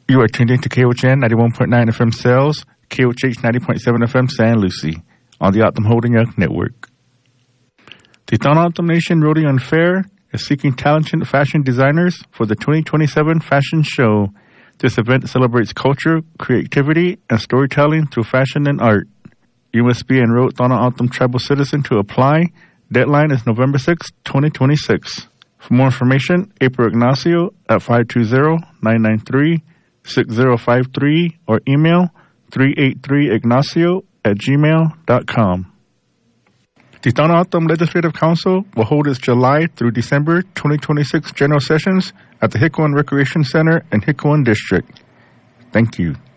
You are tuned in to KOHN 91.9 FM Sales, KOHH 90.7 FM San Lucie, on the Optum Holding Young Network. The Tohono O'odham Nation Rodeo and Fair is seeking talented fashion designers for the 2027 fashion show. This event celebrates culture, creativity, and storytelling through fashion and art. You must be enrolled Tohono O'odham tribal citizen to apply. Deadline is November 6, 2026. For more information, April Ignacio at 520-993-6053 or email 383ignacio@gmail.com. The Tohono O'odham Legislative Council will hold its July through December 2026 general sessions at the Hikuan Recreation Center in Hikuan District. Thank you.